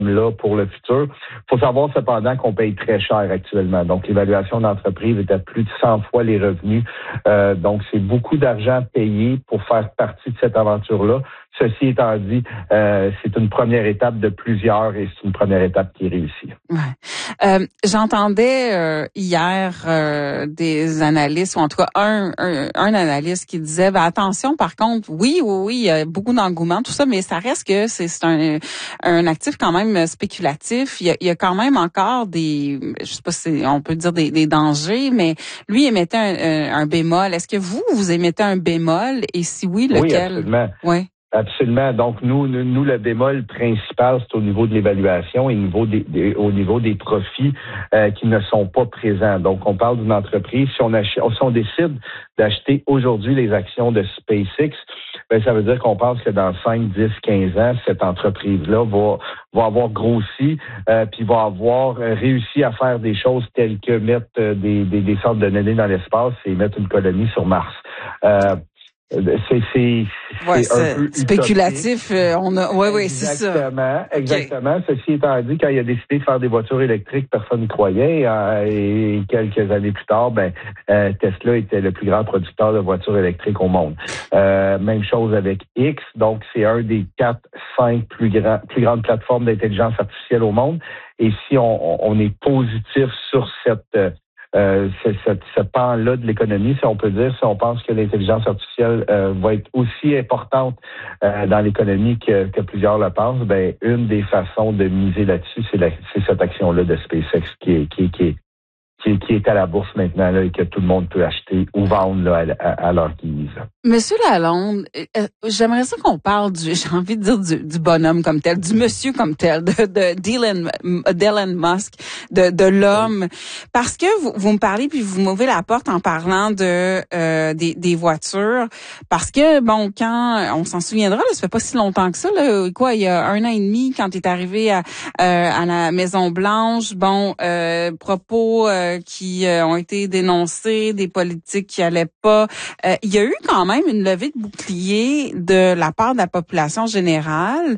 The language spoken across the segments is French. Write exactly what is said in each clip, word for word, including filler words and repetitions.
là pour le futur. Il faut savoir cependant qu'on paye très cher actuellement. Donc, l'évaluation d'entreprise est à plus de cent fois les revenus. Euh, donc, c'est beaucoup d'argent payé pour faire partie de cette aventure-là. Ceci étant dit, euh, c'est une première étape de plusieurs et c'est une première étape qui est réussie. Ouais. Euh, j'entendais euh, hier euh, des analystes, ou en tout cas un, un, un analyste qui disait, ben, attention, par contre, oui, oui, oui, il y a beaucoup d'engouement, tout ça, mais ça reste que c'est, c'est un, un actif quand même spéculatif. Il y a, il y a quand même encore des, je sais pas si on peut dire des, des dangers, mais lui émettait un, un, un bémol. Est-ce que vous, vous émettez un bémol? Et si oui, lequel? Oui, absolument. Oui. Absolument. Donc, nous, nous, le bémol principal, c'est au niveau de l'évaluation et au niveau des, des, au niveau des profits euh, qui ne sont pas présents. Donc, on parle d'une entreprise. Si on, achète, si on décide d'acheter aujourd'hui les actions de SpaceX, ben, ça veut dire qu'on pense que dans cinq, dix, quinze ans, cette entreprise-là va, va avoir grossi euh, puis va avoir réussi à faire des choses telles que mettre des, des, des sortes de données dans l'espace et mettre une colonie sur Mars. Euh, C'est, c'est, ouais, c'est un peu spéculatif. Euh, on a, ouais, ouais, c'est ça. Exactement, exactement. Okay. Ceci étant dit, quand il a décidé de faire des voitures électriques, personne n'y croyait. Euh, et quelques années plus tard, ben euh, Tesla était le plus grand producteur de voitures électriques au monde. Euh, même chose avec X. Donc, c'est un des quatre, cinq plus grands, plus grandes plateformes d'intelligence artificielle au monde. Et si on, on est positif sur cette Euh, c'est ce, ce pan-là de l'économie, si on peut dire, si on pense que l'intelligence artificielle euh, va être aussi importante euh, dans l'économie que, que plusieurs le pensent, ben une des façons de miser là-dessus, c'est, la, c'est cette action-là de SpaceX qui est, qui, qui est Qui, qui est à la bourse maintenant là, et que tout le monde peut acheter ou vendre là, à, à, à leur guise. Monsieur Lalonde, euh, j'aimerais ça qu'on parle du, j'ai envie de dire du, du bonhomme comme tel, du monsieur comme tel, de, de d'Elon, d'Elon Musk, de, de l'homme, parce que vous, vous me parlez puis vous m'ouvrez la porte en parlant de euh, des, des voitures, parce que bon, quand on s'en souviendra, là, ça fait pas si longtemps que ça, là, quoi, il y a un an et demi, quand il est arrivé à, euh, à la Maison Blanche, bon, euh, propos euh, qui euh, ont été dénoncés, des politiques qui allaient pas. Euh, il y a eu quand même une levée de bouclier de la part de la population générale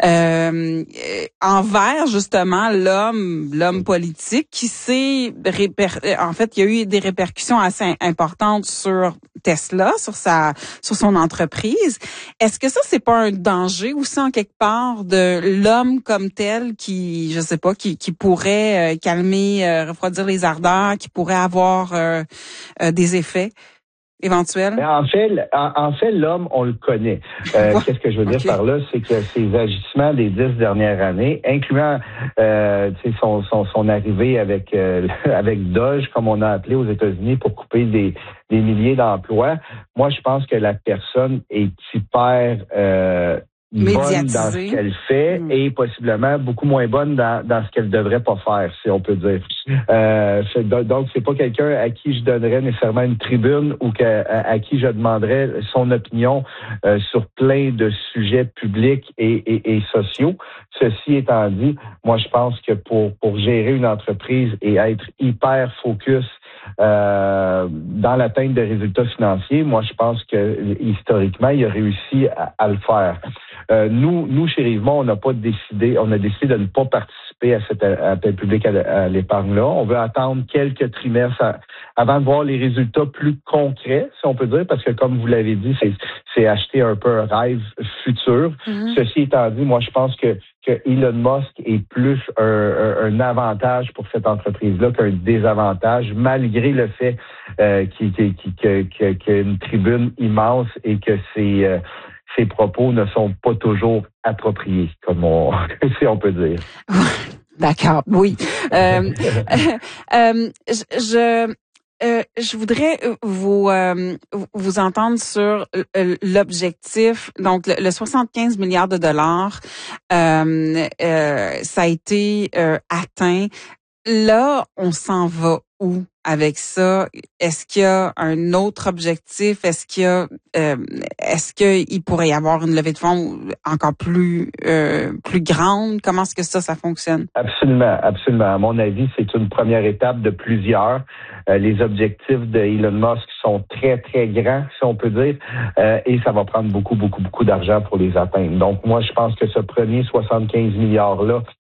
euh, envers justement l'homme, l'homme politique qui s'est réper... en fait, il y a eu des répercussions assez importantes sur Tesla, sur sa, sur son entreprise. Est-ce que ça c'est pas un danger aussi en quelque part de l'homme comme tel qui, je sais pas, qui, qui pourrait euh, calmer, euh, refroidir les ardeurs, qui pourrait avoir euh, euh, des effets éventuels? En fait, en, en fait, l'homme, on le connaît. Euh, ouais. Qu'est-ce que je veux dire okay. par là, c'est que ses agissements des dix dernières années, incluant euh, son, son, son arrivée avec euh, avec Doge, comme on a appelé aux États-Unis, pour couper des, des milliers d'emplois. Moi, je pense que la personne est hyper euh, bonne dans ce qu'elle fait mmh. et possiblement beaucoup moins bonne dans, dans ce qu'elle devrait pas faire, si on peut dire. Euh, c'est, donc, c'est pas quelqu'un à qui je donnerais nécessairement une tribune ou que, à, à qui je demanderais son opinion euh, sur plein de sujets publics et, et, et sociaux. Ceci étant dit, moi, je pense que pour, pour gérer une entreprise et être hyper focus euh, dans l'atteinte de résultats financiers, moi, je pense que historiquement, il a réussi à, à le faire. Euh, nous, nous, chez Rivemont, on n'a pas décidé, on a décidé de ne pas participer à cet appel public à, à l'épargne-là. On veut attendre quelques trimestres à, avant de voir les résultats plus concrets, si on peut dire, parce que comme vous l'avez dit, c'est, c'est acheter un peu un rêve futur. Mm-hmm. Ceci étant dit, moi, je pense que, que Elon Musk est plus un, un, un avantage pour cette entreprise-là qu'un désavantage, malgré le fait euh, qu'il, qu'il, qu'il, qu'il, qu'il, qu'il y a une tribune immense et que c'est... Euh, ses propos ne sont pas toujours appropriés, comme on, si on peut dire. D'accord, oui. euh, euh, je, euh, je voudrais vous euh, vous entendre sur l'objectif. Donc, le, le soixante-quinze milliards de dollars, euh, euh, ça a été euh, atteint. Là, on s'en va où avec ça? Est-ce qu'il y a un autre objectif? Est-ce qu'il y a, euh, est-ce qu'il pourrait y avoir une levée de fonds encore plus euh, plus grande? Comment est-ce que ça, ça fonctionne? Absolument, absolument. À mon avis, c'est une première étape de plusieurs. Euh, les objectifs de Elon Musk sont très, très grands, si on peut dire, euh, et ça va prendre beaucoup, beaucoup, beaucoup d'argent pour les atteindre. Donc, moi, je pense que ce premier soixante-quinze milliards-là